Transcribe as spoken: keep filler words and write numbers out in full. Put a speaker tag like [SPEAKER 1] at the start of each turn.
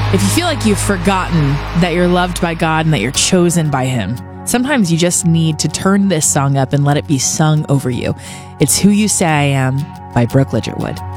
[SPEAKER 1] If you feel like you've forgotten that you're loved by God and that you're chosen by Him, sometimes you just need to turn this song up and let it be sung over you. It's Who You Say I Am by Brooke Ligertwood.